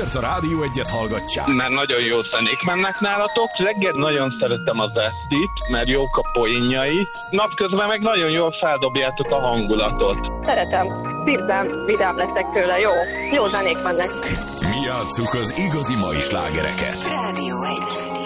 Mert a Rádió Egyet hallgatják. Mert nagyon jó zenék mennek nálatok. Reggel nagyon szeretem az Esztit, mert jók a poénjai. Napközben meg nagyon jól feldobjátok a hangulatot. Szeretem. Szívem, vidám leszek tőle. Jó zenék mennek. Mi játsszuk az igazi mai slágereket. Rádió 1.